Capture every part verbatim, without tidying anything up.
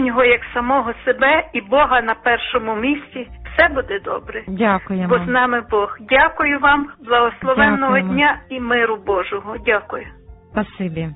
нього як самого себе і Бога на першому місці, все буде добре. Дякуємо. Бо з нами Бог. Дякую вам, благословенного Дякуємо. дня і миру Божого. Дякую. Спасибі.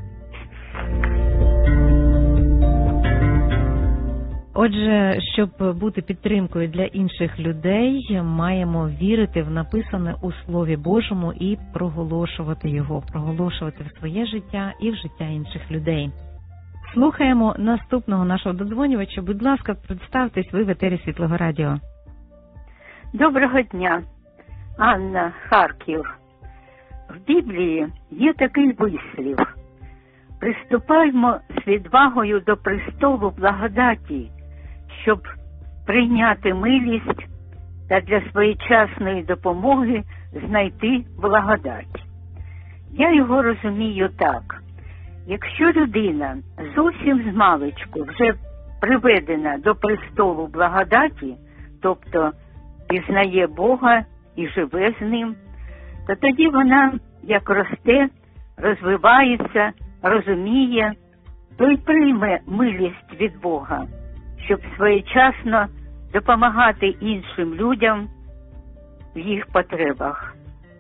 Отже, щоб бути підтримкою для інших людей, маємо вірити в написане у Слові Божому і проголошувати його, проголошувати в своє життя і в життя інших людей. Слухаємо наступного нашого додзвонювача. Будь ласка, представтесь, ви в етері Світлого Радіо. Доброго дня. Анна, Харків. В Біблії є такий вислів: «Приступаймо з відвагою до престолу благодаті, щоб прийняти милість та для своєчасної допомоги знайти благодать». Я його розумію так. Якщо людина зовсім змалечку вже приведена до престолу благодаті, тобто пізнає Бога і живе з ним, то тоді вона, як росте, розвивається, розуміє, то й прийме милість від Бога, щоб своєчасно допомагати іншим людям в їх потребах.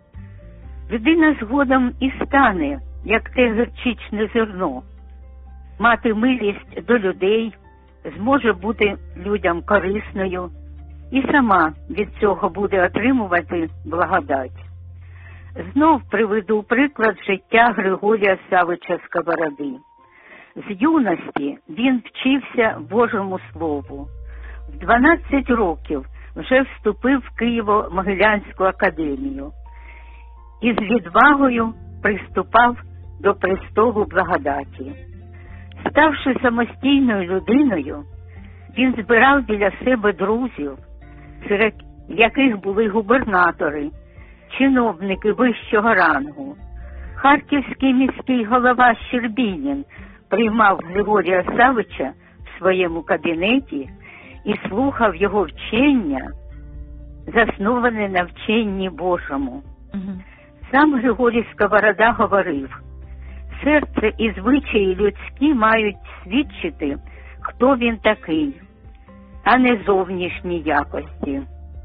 Людина згодом і стане, як те гірчичне зерно, мати милість до людей, зможе бути людям корисною і сама від цього буде отримувати благодать. Знов приведу приклад життя Григорія Савича Сковороди. З юності він вчився Божому Слову. В дванадцять років вже вступив в Києво-Могилянську академію і з відвагою приступав до престолу благодаті. Ставши самостійною людиною, він збирав біля себе друзів, серед яких були губернатори, чиновники вищого рангу. Харківський міський голова Щербінін приймав Григорія Савича в своєму кабінеті і слухав його вчення, засноване на вченні Божому. Угу. Сам Григорій Сковорода говорив: «Серце і звичаї людські мають свідчити, хто він такий, а не зовнішні якості.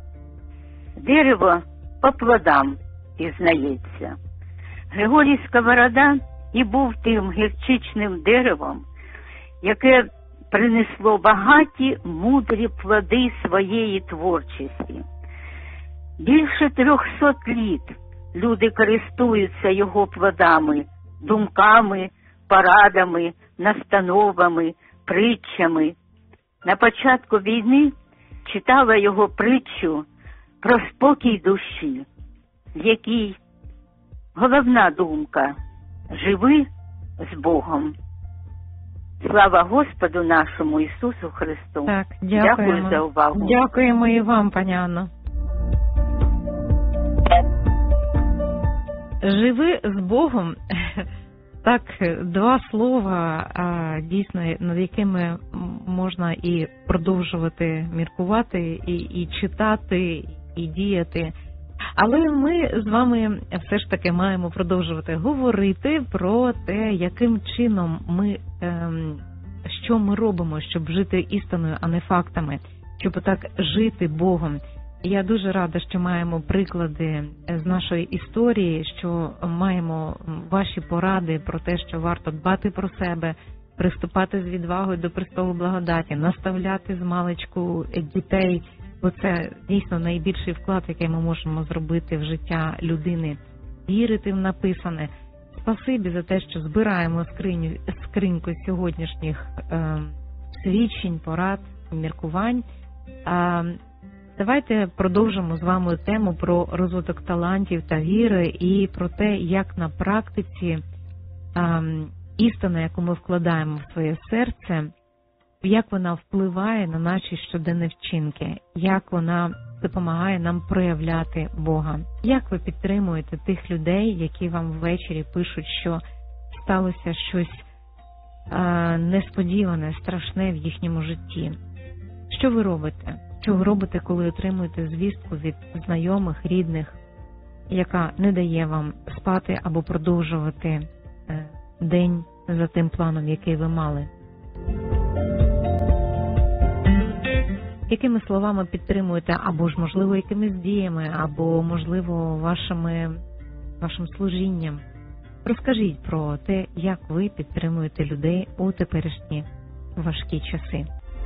Дерево по плодам пізнається». Григорій Сковорода і був тим гірчичним деревом, яке принесло багаті мудрі плоди своєї творчості. Більше трьохсот літ люди користуються його плодами, думками, порадами, настановами, притчами. На початку війни читала його притчу про спокій душі, в якій головна думка – живи з Богом. Слава Господу нашому Ісусу Христу. Так, дякуємо. Дякую за увагу. Дякуємо і вам, пані Анно. Живи з Богом. Так, два слова, дійсно, над якими можна і продовжувати міркувати, і, і читати, і діяти. Але ми з вами все ж таки маємо продовжувати говорити про те, яким чином ми, ем, що ми робимо, щоб жити істиною, а не фактами, щоб так жити Богом. Я дуже рада, що маємо приклади з нашої історії, що маємо ваші поради про те, що варто дбати про себе, приступати з відвагою до престолу благодаті, наставляти з маличку дітей, бо це дійсно найбільший вклад, який ми можемо зробити в життя людини, вірити в написане. Спасибі за те, що збираємо скриню, скриньку сьогоднішніх е, свідчень, порад, міркувань. Е, Давайте продовжимо з вами тему про розвиток талантів та віри і про те, як на практиці ем, істина, яку ми вкладаємо в своє серце, як вона впливає на наші щоденні вчинки, як вона допомагає нам проявляти Бога. Як ви підтримуєте тих людей, які вам ввечері пишуть, що сталося щось е, несподіване, страшне в їхньому житті? Що ви робите? Що ви робите, коли отримуєте звістку від знайомих, рідних, яка не дає вам спати або продовжувати день за тим планом, який ви мали? якими словами підтримуєте, або ж, можливо, якимись діями, або, можливо, вашими, вашим служінням. Розкажіть про те, як ви підтримуєте людей у теперішні важкі часи.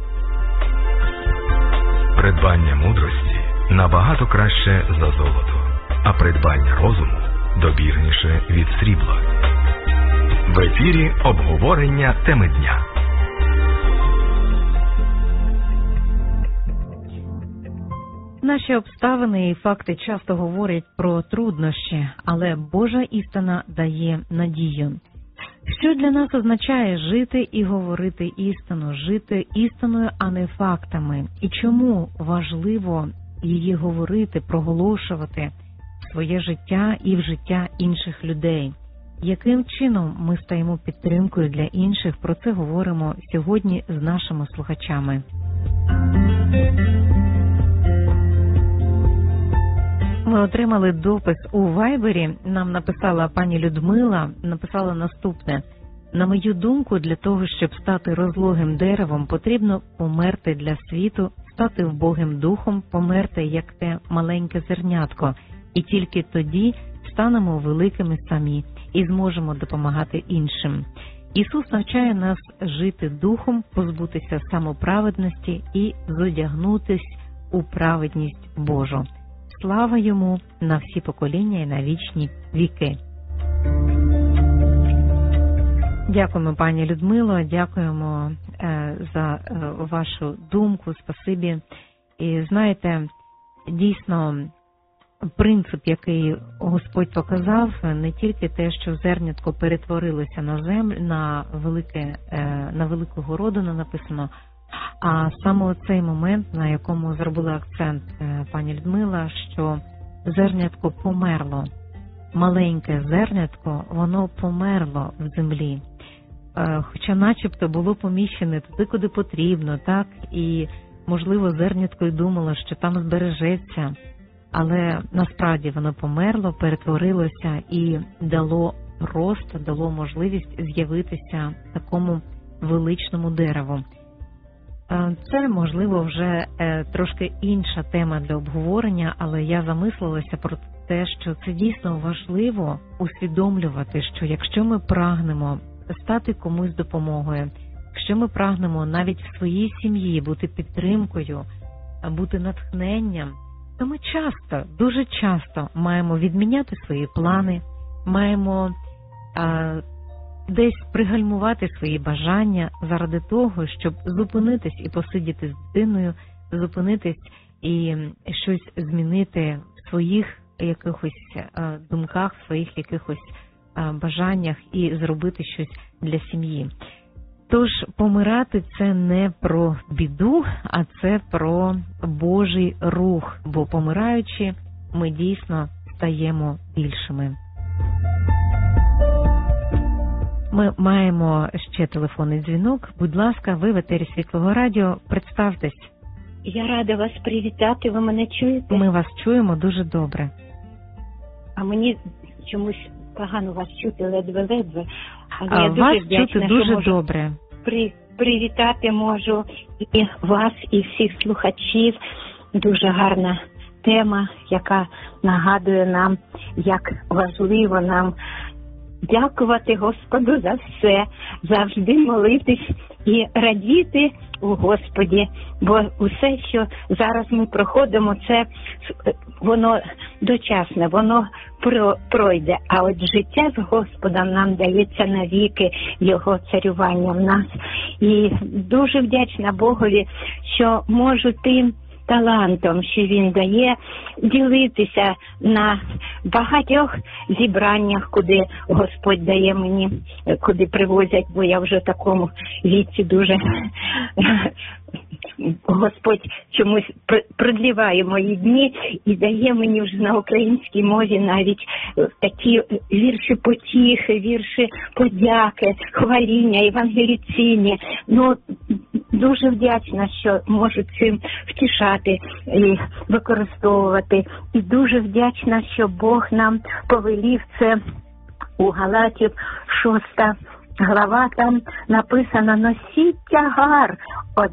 Придбання мудрості набагато краще за золото, а придбання розуму добірніше від срібла. В ефірі обговорення теми дня. Наші обставини і факти часто говорять про труднощі, але Божа істина дає надію. Що для нас означає жити і говорити істину, жити істиною, а не фактами? І чому важливо її говорити, проголошувати в своє життя і в життя інших людей? Яким чином ми стаємо підтримкою для інших? Про це говоримо сьогодні з нашими слухачами. Ми отримали допис у Вайбері, нам написала пані Людмила, написала наступне. На мою думку, для того, щоб стати розлогим деревом, потрібно померти для світу, стати вбогим духом, померти, як те маленьке зернятко. І тільки тоді станемо великими самі і зможемо допомагати іншим. Ісус навчає нас жити духом, позбутися самоправедності і зодягнутись у праведність Божу. Слава йому на всі покоління і на вічні віки. Дякуємо, пані Людмило, дякуємо е, за е, вашу думку, спасибі. І знаєте, дійсно, принцип, який Господь показав, не тільки те, що зернятко перетворилося на землю, на велике, е, на велику городину написано, а саме цей момент, на якому зробила акцент пані Людмила, що зернятко померло. Маленьке зернятко, воно померло в землі. Хоча начебто було поміщене туди, куди потрібно, так? І, можливо, зернятко й думало, що там збережеться. Але насправді воно померло, перетворилося і дало рост, дало можливість з'явитися такому величному дереву. Це, можливо, вже трошки інша тема для обговорення, але я замислилася про те, що це дійсно важливо усвідомлювати, що якщо ми прагнемо стати комусь допомогою, якщо ми прагнемо навіть в своїй сім'ї бути підтримкою, бути натхненням, то ми часто, дуже часто маємо відміняти свої плани, маємо а, десь пригальмувати свої бажання заради того, щоб зупинитись і посидіти з дитиною, зупинитись і щось змінити в своїх якихось думках, в своїх якихось бажаннях і зробити щось для сім'ї. Тож помирати – це не про біду, а це про Божий рух, бо помираючи, ми дійсно стаємо більшими. Ми маємо ще телефонний дзвінок. Будь ласка, ви в етері Світлого радіо. Представтесь. Я рада вас привітати. Ви мене чуєте? Ми вас чуємо дуже добре. А мені чомусь погано вас чути, ледве-ледве. Але а я дуже вас вдячна, чути дуже що можу добре. При, привітати можу і вас, і всіх слухачів. Дуже гарна тема, яка нагадує нам, як важливо нам дякувати Господу за все, завжди молитись і радіти у Господі, бо усе, що зараз ми проходимо, це воно дочасне, воно пройде, а от життя з Господом нам дається навіки, Його царювання в нас. І дуже вдячна Богові, що можу тим талантом, що він дає, ділитися на багатьох зібраннях, куди Господь дає мені, куди привозять, бо я вже в такому віці дуже Господь чомусь продліває мої дні і дає мені вже на українській мові навіть такі вірші потіхи, вірші подяки, хваління, евангеліційні. Ну, дуже вдячна, що можу цим втішати і використовувати. І дуже вдячна, що Бог нам повелів це у Галатів шоста глава, там написано: носіть тягар